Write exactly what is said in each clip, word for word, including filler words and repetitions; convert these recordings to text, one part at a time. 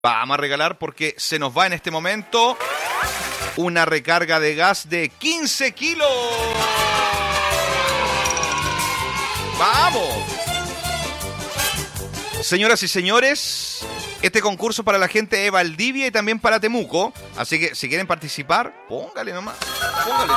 Vamos a regalar porque se nos va en este momento una recarga de gas de quince kilos. ¡Vamos! Señoras y señores, este concurso para la gente de Valdivia y también para Temuco. Así que si quieren participar, póngale nomás. Póngale.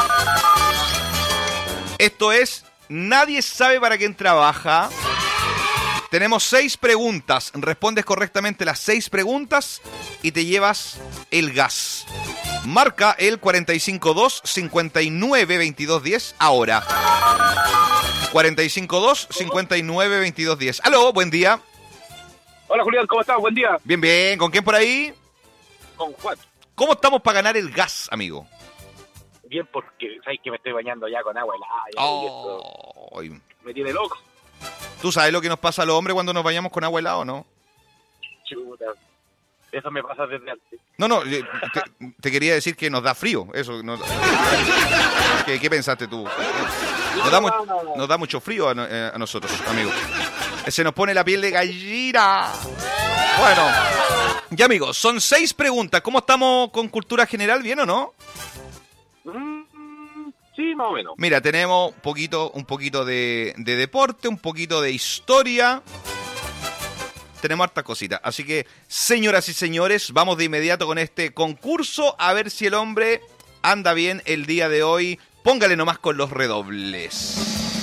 Esto es Nadie sabe para quién trabaja. Tenemos seis preguntas. Respondes correctamente las seis preguntas y te llevas el gas. Marca el cuatro cinco dos, cinco nueve, veintidós diez ahora. cuatro cinco dos, cinco nueve, veintidós diez. Aló, buen día. Hola Julián, ¿cómo estás? Buen día. Bien, bien. ¿Con quién por ahí? Con Juan. ¿Cómo estamos para ganar el gas, amigo? Bien, porque sabes que me estoy bañando ya con agua helada. Ya, oh, y esto me tiene loco. ¿Tú sabes lo que nos pasa a los hombres cuando nos bañamos con agua helada o no? Chuta. Eso me pasa desde antes. No, no, te, te quería decir que nos da frío. Eso. Nos, ¿qué, ¿Qué pensaste tú? Nos da, mu nos da mucho frío a, a nosotros, amigos. Se nos pone la piel de gallina. Bueno, ya amigos, son seis preguntas. ¿Cómo estamos con cultura general? ¿Bien o no? Mm, sí, más o menos. Mira, tenemos un poquito, un poquito de, de deporte, un poquito de historia. Tenemos hartas cositas. Así que, señoras y señores, vamos de inmediato con este concurso. A ver si el hombre anda bien el día de hoy. Póngale nomás con los redobles.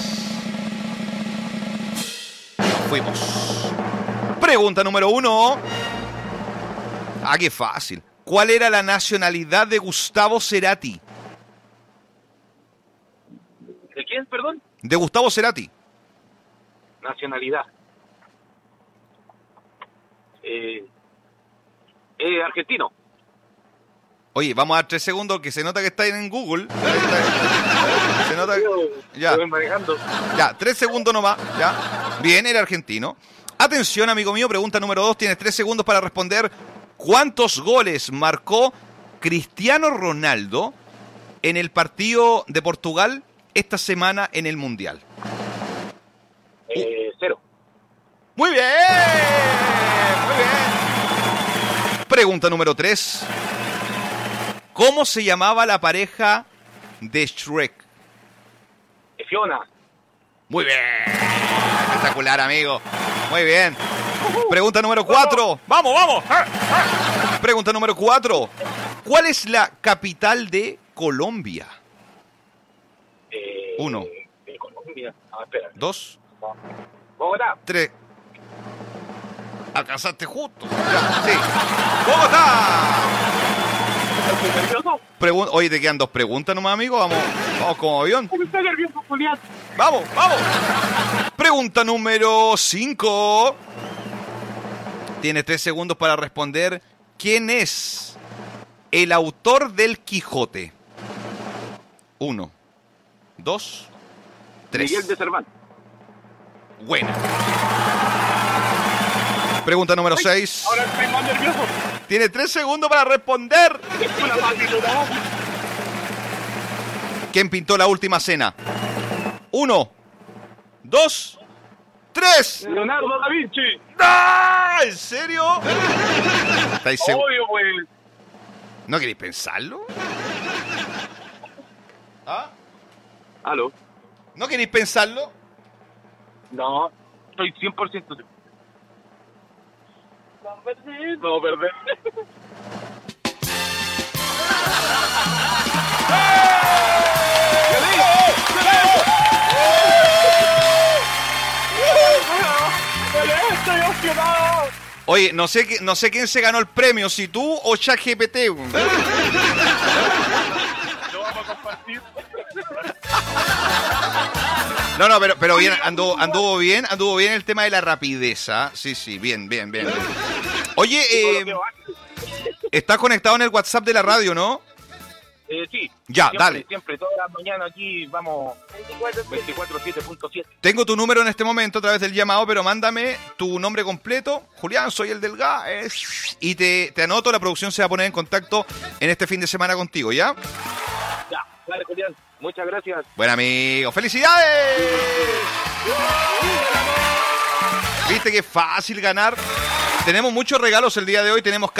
Nos fuimos. Pregunta número uno. Ah, qué fácil. ¿Cuál era la nacionalidad de Gustavo Cerati? ¿De quién, perdón? De Gustavo Cerati. Nacionalidad. Eh, eh, argentino. Oye, vamos a dar tres segundos que se nota que está en Google. Se nota que... Ya. Estoy manejando. Ya, tres segundos nomás. Ya. Bien, era argentino. Atención, amigo mío, pregunta número dos. Tienes tres segundos para responder. ¿Cuántos goles marcó Cristiano Ronaldo en el partido de Portugal esta semana en el Mundial? Eh, cero. Muy bien. Muy bien. Pregunta número tres. ¿Cómo se llamaba la pareja de Shrek? Fiona. Muy bien. Espectacular, amigo. Muy bien. Pregunta número cuatro. ¡Vamos, vamos! Pregunta número cuatro. ¿Cuál es la capital de Colombia? Eh, Uno. De Colombia. Ah, espera. Dos. Bogotá. Tres. Alcanzaste justo. Ya, sí. ¡Bogotá! ¿Estoy nervioso? Pregun Oye, te quedan dos preguntas nomás, amigo. Vamos, vamos como avión. Estoy nervioso, Julián. Vamos, vamos. Pregunta número cinco. Tienes tres segundos para responder. ¿Quién es el autor del Quijote? Uno, dos, tres. Miguel de Cervantes. Buena. Pregunta número seis. Ahora estoy más nervioso. Tiene tres segundos para responder. Una fácil, ¿no? ¿Quién pintó la última cena? Uno, dos, tres. Leonardo da Vinci. ¡Ah! ¿En serio? ¿Estáis seguros? Obvio, pues. ¿No queréis pensarlo? ¿Ah? ¿Aló? ¿No queréis pensarlo? No, estoy cien por ciento seguro. No perder. No perder. Estoy emocionado. Oye, no sé, no sé quién se ganó el premio, si tú o ChatGPT. Lo vamos a compartir. No, no, pero, pero bien, anduvo, anduvo bien, anduvo bien el tema de la rapidez, ¿ah? Sí, sí, bien, bien, bien. Oye, eh, estás conectado en el WhatsApp de la radio, ¿no? Eh, sí. Ya, siempre, dale. Siempre, todas las mañanas aquí vamos veinticuatro siete punto siete. Tengo tu número en este momento a través del llamado, pero mándame tu nombre completo. Julián, soy el del G A. Eh, y te, te anoto, la producción se va a poner en contacto en este fin de semana contigo, ¿ya? Ya, claro, Julián. Muchas gracias. Buen amigo. ¡Felicidades! ¿Viste que es fácil ganar? Tenemos muchos regalos el día de hoy. Tenemos